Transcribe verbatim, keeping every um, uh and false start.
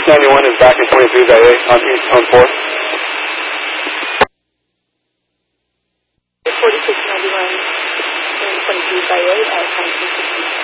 ninety-one is back in twenty-three by eight on East on fourth. forty-six ninety-one, twenty-three by eight at nineteen sixty.